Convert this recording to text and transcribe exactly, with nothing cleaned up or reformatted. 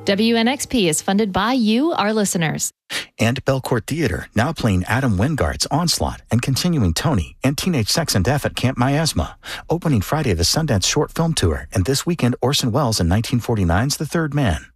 W N X P is funded by you, our listeners. And Belcourt Theater, now playing Adam Wingard's Onslaught and continuing Tony and Teenage Sex and Death at Camp Miasma. Opening Friday, the Sundance Short Film Tour, and this weekend, Orson Welles in nineteen forty-nine's The Third Man.